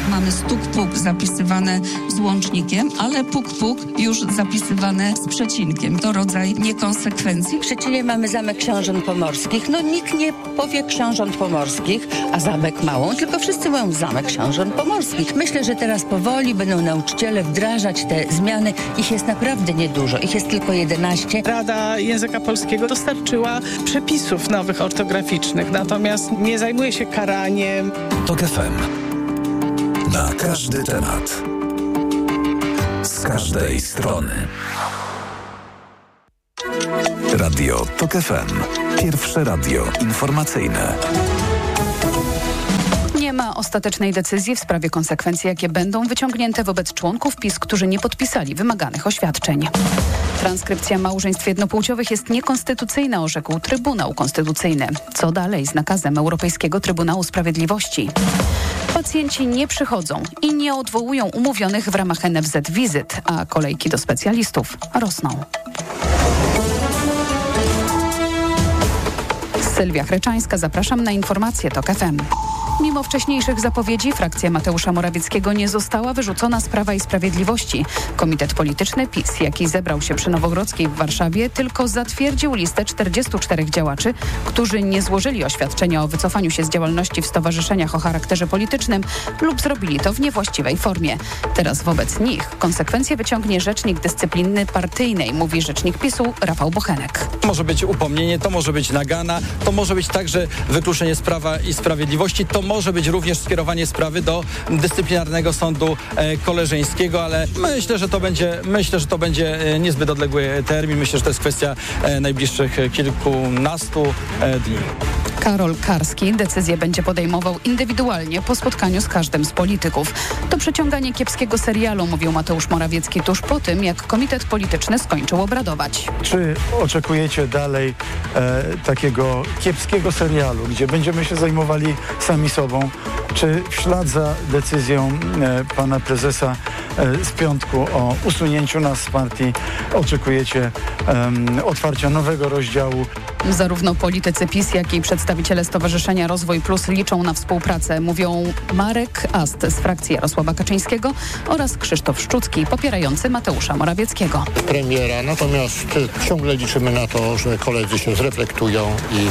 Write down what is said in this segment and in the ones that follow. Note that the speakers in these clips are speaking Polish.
Mamy stuk-puk zapisywane z łącznikiem, ale puk-puk już zapisywane z przecinkiem. To rodzaj niekonsekwencji. W Szczecinie mamy Zamek Książąt Pomorskich. No nikt nie powie Książąt Pomorskich, a Zamek Małą, tylko wszyscy mówią Zamek Książąt Pomorskich. Myślę, że teraz powoli będą nauczyciele wdrażać te zmiany. Ich jest naprawdę niedużo. Ich jest tylko 11. Rada Języka Polskiego dostarczyła przepisów nowych ortograficznych, natomiast nie zajmuje się karaniem. TOK FM. Na każdy temat. Z każdej strony. Radio TOK FM. Pierwsze radio informacyjne. Nie ma ostatecznej decyzji w sprawie konsekwencji, jakie będą wyciągnięte wobec członków PiS, którzy nie podpisali wymaganych oświadczeń. Transkrypcja małżeństw jednopłciowych jest niekonstytucyjna, orzekł Trybunał Konstytucyjny. Co dalej z nakazem Europejskiego Trybunału Sprawiedliwości? Pacjenci nie przychodzą i nie odwołują umówionych w ramach NFZ wizyt, a kolejki do specjalistów rosną. Sylwia Chryczańska, zapraszam na informacje TOK FM. Mimo wcześniejszych zapowiedzi frakcja Mateusza Morawieckiego nie została wyrzucona z Prawa i Sprawiedliwości. Komitet Polityczny PiS, jaki zebrał się przy Nowogrodzkiej w Warszawie, tylko zatwierdził listę 44 działaczy, którzy nie złożyli oświadczenia o wycofaniu się z działalności w stowarzyszeniach o charakterze politycznym lub zrobili to w niewłaściwej formie. Teraz wobec nich konsekwencje wyciągnie rzecznik dyscypliny partyjnej, mówi rzecznik PiS-u Rafał Bochenek. Może być upomnienie, to może być nagana, to może być także wykluczenie z Prawa i Sprawiedliwości, to może być również skierowanie sprawy do dyscyplinarnego sądu koleżeńskiego, ale myślę, że to będzie niezbyt odległy termin. Myślę, że to jest kwestia najbliższych kilkunastu dni. Karol Karski decyzję będzie podejmował indywidualnie po spotkaniu z każdym z polityków. To przeciąganie kiepskiego serialu, mówił Mateusz Morawiecki tuż po tym, jak Komitet Polityczny skończył obradować. Czy oczekujecie dalej takiego kiepskiego serialu, gdzie będziemy się zajmowali sami sobą? Czy w ślad za decyzją pana prezesa z piątku o usunięciu nas z partii oczekujecie otwarcia nowego rozdziału? Zarówno politycy PiS, jak i przedstawiciele Stowarzyszenia Rozwój Plus liczą na współpracę, mówią Marek Ast z frakcji Jarosława Kaczyńskiego oraz Krzysztof Szczucki, popierający Mateusza Morawieckiego. Premiera, natomiast ciągle liczymy na to, że koledzy się zreflektują i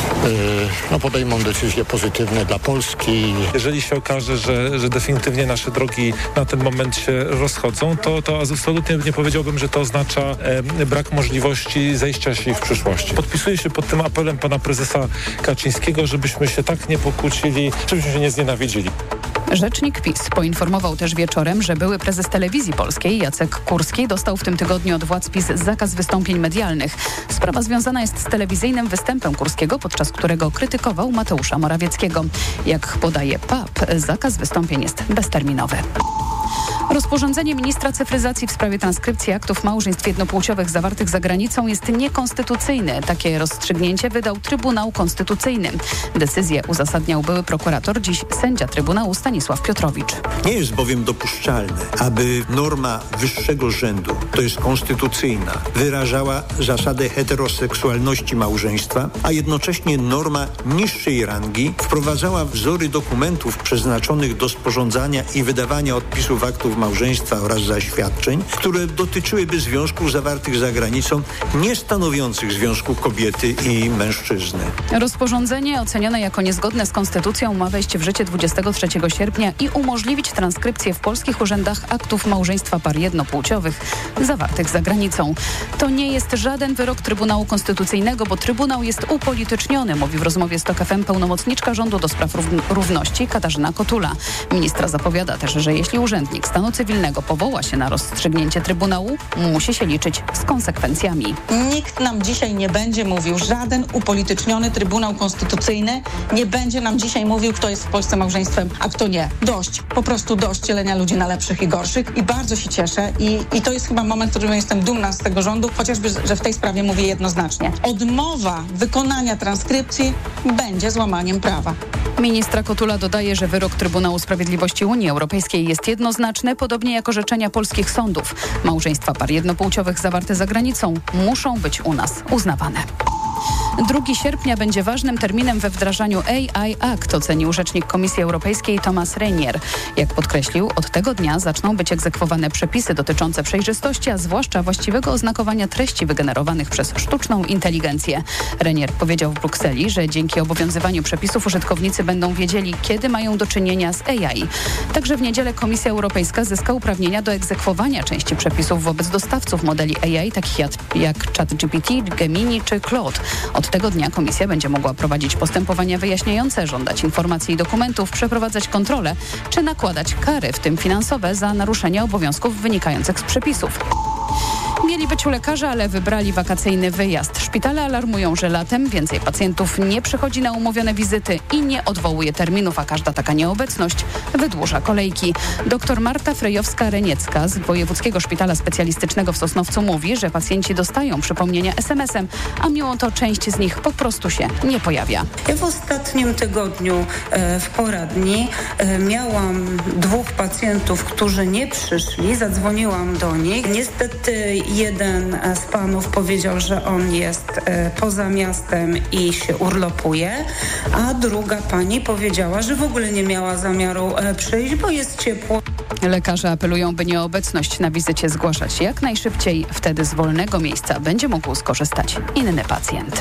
podejmą decyzje pozytywne dla Polski. Jeżeli się okaże, że definitywnie nasze drogi na ten moment się rozchodzą, to absolutnie nie powiedziałbym, że to oznacza brak możliwości zejścia się w przyszłości. Podpisuję się pod tym apelem pana prezesa Kaczyńskiego, żebyśmy się tak nie pokłócili, żebyśmy się nie znienawidzili. Rzecznik PiS poinformował też wieczorem, że były prezes Telewizji Polskiej Jacek Kurski dostał w tym tygodniu od władz PiS zakaz wystąpień medialnych. Sprawa związana jest z telewizyjnym występem Kurskiego, podczas którego krytykował Mateusza Morawieckiego. Jak podaje PAP, zakaz wystąpień jest bezterminowy. Rozporządzenie ministra cyfryzacji w sprawie transkrypcji aktów małżeństw jednopłciowych zawartych za granicą jest niekonstytucyjne. Takie rozstrzygnięcie wydał Trybunał Konstytucyjny. Decyzję uzasadniał były prokurator, dziś sędzia Trybunału Stanisław Piotrowicz. Nie jest bowiem dopuszczalne, aby norma wyższego rzędu, to jest konstytucyjna, wyrażała zasadę heteroseksualności małżeństwa, a jednocześnie norma niższej rangi wprowadzała wzory dokumentów przeznaczonych do sporządzania i wydawania odpisów aktów małżeństwa oraz zaświadczeń, które dotyczyłyby związków zawartych za granicą, nie stanowiących związku kobiety i mężczyzny. Rozporządzenie ocenione jako niezgodne z konstytucją ma wejść w życie 23 sierpnia i umożliwić transkrypcję w polskich urzędach aktów małżeństwa par jednopłciowych zawartych za granicą. To nie jest żaden wyrok Trybunału Konstytucyjnego, bo Trybunał jest upolityczniony, mówi w rozmowie z TOK FM pełnomocniczka rządu do spraw równości Katarzyna Kotula. Ministra zapowiada też, że jeśli urzędnik stanu cywilnego powoła się na rozstrzygnięcie Trybunału, musi się liczyć z konsekwencjami. Nikt nam dzisiaj nie będzie mówił, żaden upolityczniony Trybunał Konstytucyjny nie będzie nam dzisiaj mówił, kto jest w Polsce małżeństwem, a kto nie. Dość, po prostu dość dzielenia ludzi na lepszych i gorszych i bardzo się cieszę i to jest chyba moment, w którym jestem dumna z tego rządu, chociażby, że w tej sprawie mówię jednoznacznie. Odmowa wykonania transkrypcji będzie złamaniem prawa. Ministra Kotula dodaje, że wyrok Trybunału Sprawiedliwości Unii Europejskiej jest jednoznaczny, podobnie jak orzeczenia polskich sądów. Małżeństwa par jednopłciowych zawarte za granicą muszą być u nas uznawane. 2 sierpnia będzie ważnym terminem we wdrażaniu AI Act, ocenił rzecznik Komisji Europejskiej Thomas Reynier. Jak podkreślił, od tego dnia zaczną być egzekwowane przepisy dotyczące przejrzystości, a zwłaszcza właściwego oznakowania treści wygenerowanych przez sztuczną inteligencję. Reynier powiedział w Brukseli, że dzięki obowiązywaniu przepisów użytkownicy będą wiedzieli, kiedy mają do czynienia z AI. Także w niedzielę Komisja Europejska zyska uprawnienia do egzekwowania części przepisów wobec dostawców modeli AI, takich jak ChatGPT, Gemini czy Claude. Od tego dnia Komisja będzie mogła prowadzić postępowania wyjaśniające, żądać informacji i dokumentów, przeprowadzać kontrole czy nakładać kary, w tym finansowe, za naruszenie obowiązków wynikających z przepisów. Mieli być u lekarza, ale wybrali wakacyjny wyjazd. Szpitale alarmują, że latem więcej pacjentów nie przychodzi na umówione wizyty i nie odwołuje terminów, a każda taka nieobecność wydłuża kolejki. Dr Marta Frejowska-Reniecka z Wojewódzkiego Szpitala Specjalistycznego w Sosnowcu mówi, że pacjenci dostają przypomnienia SMS-em, a mimo to część z nich po prostu się nie pojawia. Ja w ostatnim tygodniu w poradni miałam 2 pacjentów, którzy nie przyszli. Zadzwoniłam do nich. Niestety jeden z panów powiedział, że on jest poza miastem i się urlopuje, a druga pani powiedziała, że w ogóle nie miała zamiaru przyjść, bo jest ciepło. Lekarze apelują, by nieobecność na wizycie zgłaszać jak najszybciej. Wtedy z wolnego miejsca będzie mógł skorzystać inny pacjent.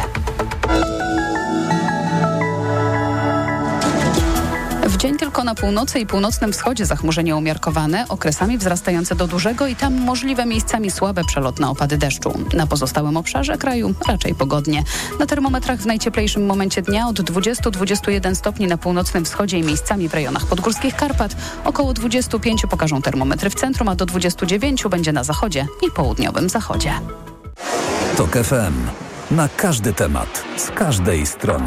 W dzień tylko na północy i północnym wschodzie zachmurzenie umiarkowane, okresami wzrastające do dużego i tam możliwe miejscami słabe przelotne opady deszczu. Na pozostałym obszarze kraju raczej pogodnie. Na termometrach w najcieplejszym momencie dnia od 20-21 stopni na północnym wschodzie i miejscami w rejonach podgórskich Karpat. Około 25 pokażą termometry w centrum, a do 29 będzie na zachodzie i południowym zachodzie. TOK FM. Na każdy temat, z każdej strony.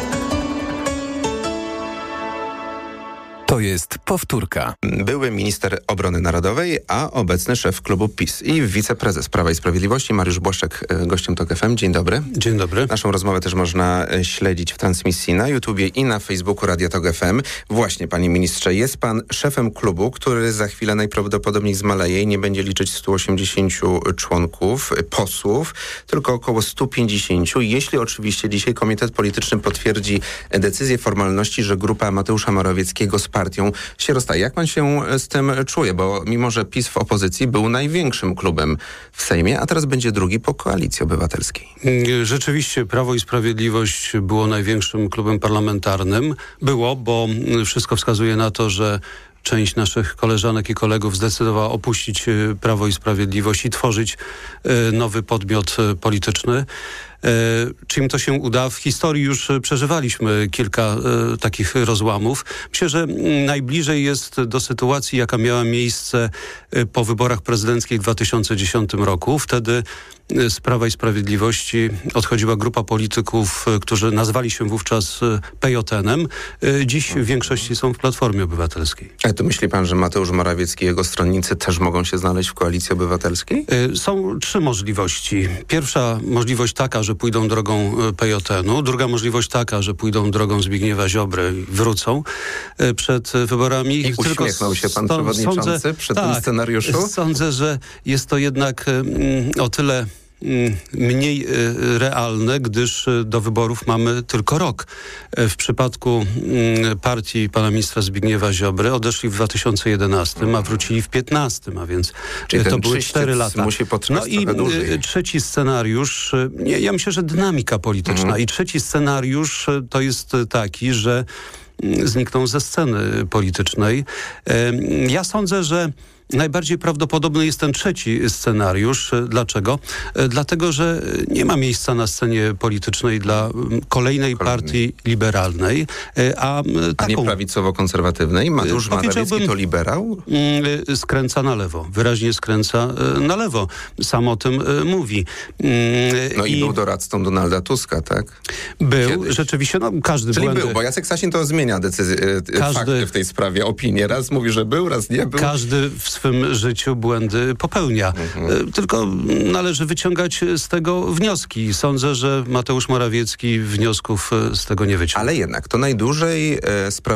To jest powtórka. Były minister obrony narodowej, a obecny szef klubu PiS i wiceprezes Prawa i Sprawiedliwości Mariusz Błaszczak, gościem TOK FM. Dzień dobry. Dzień dobry. Naszą rozmowę też można śledzić w transmisji na YouTubie i na Facebooku Radia TOK FM. Właśnie, panie ministrze, jest pan szefem klubu, który za chwilę najprawdopodobniej zmaleje i nie będzie liczyć 180 członków, posłów, tylko około 150. Jeśli oczywiście dzisiaj komitet polityczny potwierdzi decyzję formalności, że grupa Mateusza Morawieckiego z partią się rozstaje. Jak pan się z tym czuje? Bo mimo, że PiS w opozycji był największym klubem w Sejmie, a teraz będzie drugi po Koalicji Obywatelskiej. Rzeczywiście Prawo i Sprawiedliwość było największym klubem parlamentarnym. Było, bo wszystko wskazuje na to, że część naszych koleżanek i kolegów zdecydowała opuścić Prawo i Sprawiedliwość i tworzyć nowy podmiot polityczny. Czy im to się uda? W historii już przeżywaliśmy kilka takich rozłamów. Myślę, że najbliżej jest do sytuacji, jaka miała miejsce po wyborach prezydenckich w 2010 roku. Wtedy z Prawa i Sprawiedliwości odchodziła grupa polityków, którzy nazwali się wówczas PJN-em. Dziś w większości są w Platformie Obywatelskiej. A to myśli pan, że Mateusz Morawiecki i jego stronnicy też mogą się znaleźć w Koalicji Obywatelskiej? Są 3 możliwości. Pierwsza możliwość taka, że pójdą drogą PJN-u. Druga możliwość taka, że pójdą drogą Zbigniewa Ziobry i wrócą przed wyborami. I uśmiechnął się pan przewodniczący przy tym scenariuszu? Sądzę, że jest to jednak o tyle mniej realne, gdyż do wyborów mamy tylko rok. W przypadku partii pana ministra Zbigniewa Ziobry odeszli w 2011, a wrócili w 2015, a więc czyli to były 4 lata. Musi potrwać trochę dłużej. Trzeci scenariusz, ja myślę, że dynamika polityczna i trzeci scenariusz to jest taki, że znikną ze sceny politycznej. Ja sądzę, że najbardziej prawdopodobny jest ten trzeci scenariusz. Dlaczego? Dlatego, że nie ma miejsca na scenie politycznej dla kolejnej partii liberalnej. A nie prawicowo-konserwatywnej? Mateusz Morawiecki to liberał? Skręca na lewo. Wyraźnie skręca na lewo. Sam o tym mówi. I był doradcą Donalda Tuska, tak? Był. Kiedyś. Rzeczywiście, każdy Czyli błędy. był, bo Jacek Sasin to zmienia fakty w tej sprawie, opinię. Raz mówi, że był, raz nie był. Każdy w swym życiu błędy popełnia. Tylko należy wyciągać z tego wnioski. Sądzę, że Mateusz Morawiecki wniosków z tego nie wyciąga. Ale jednak to najdłużej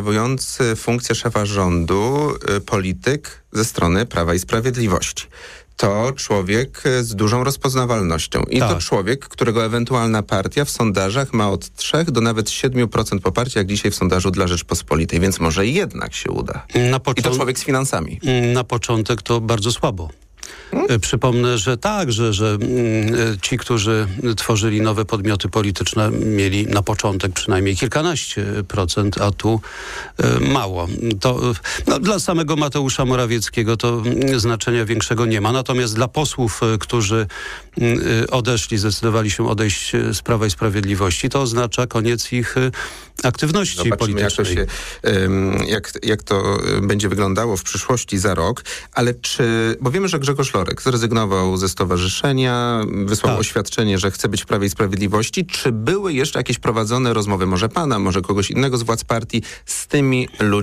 sprawujący funkcję szefa rządu polityk ze strony Prawa i Sprawiedliwości. to człowiek z dużą rozpoznawalnością. I to człowiek, którego ewentualna partia w sondażach ma od 3 do nawet 7% poparcia, jak dzisiaj w sondażu dla Rzeczpospolitej. Więc może jednak się uda. I to człowiek z finansami. Na początek to bardzo słabo. Przypomnę, że że ci, którzy tworzyli nowe podmioty polityczne, mieli na początek przynajmniej kilkanaście procent, a tu mało. To dla samego Mateusza Morawieckiego to znaczenia większego nie ma. Natomiast dla posłów, którzy zdecydowali się odejść z Prawa i Sprawiedliwości, to oznacza koniec ich aktywności politycznej. Jak to będzie wyglądało w przyszłości za rok, ale bo wiemy, że Grzegorz Lorek zrezygnował ze stowarzyszenia, wysłał oświadczenie, że chce być w Prawie i Sprawiedliwości. Czy były jeszcze jakieś prowadzone rozmowy, może pana, może kogoś innego z władz partii, z tymi ludźmi?